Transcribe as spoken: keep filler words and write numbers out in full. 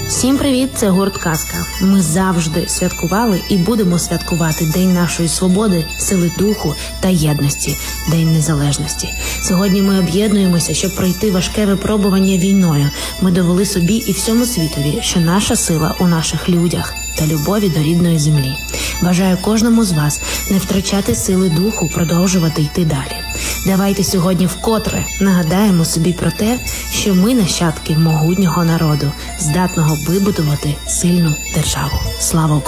Всім привіт, це гурт Казка. Ми завжди святкували і будемо святкувати День нашої свободи, сили духу та єдності, День Незалежності. Сьогодні ми об'єднуємося, щоб пройти важке випробування війною. Ми довели собі і всьому світові, що наша сила у наших людях та любові до рідної землі. Бажаю кожному з вас не втрачати сили духу, продовжувати йти далі. Давайте сьогодні вкотре нагадаємо собі про те, що ми нащадки могутнього народу, здатного вибудувати сильну державу. Слава Україні!